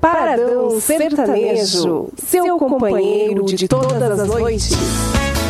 Paradão Sertanejo, seu companheiro de todas as noites.